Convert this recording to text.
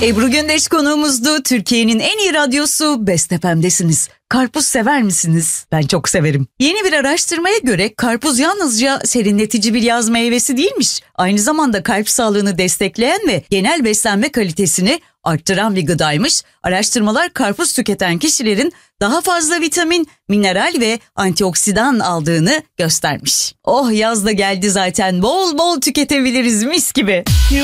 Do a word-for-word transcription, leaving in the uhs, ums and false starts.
Ebru Gündeş konuğumuzdu. Türkiye'nin en iyi radyosu Best F M'desiniz. Karpuz sever misiniz? Ben çok severim. Yeni bir araştırmaya göre karpuz yalnızca serinletici bir yaz meyvesi değilmiş. Aynı zamanda kalp sağlığını destekleyen ve genel beslenme kalitesini arttıran bir gıdaymış. Araştırmalar karpuz tüketen kişilerin daha fazla vitamin, mineral ve antioksidan aldığını göstermiş. Oh, yaz da geldi zaten, bol bol tüketebiliriz mis gibi.